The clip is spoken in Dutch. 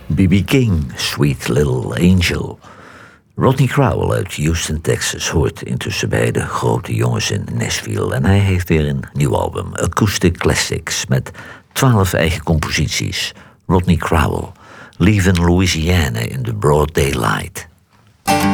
B.B. King, Sweet Little Angel. Rodney Crowell uit Houston, Texas hoort intussen bij de grote jongens in Nashville. En hij heeft weer een nieuw album, Acoustic Classics, met 12 eigen composities. Rodney Crowell, Leaving Louisiana in the Broad Daylight.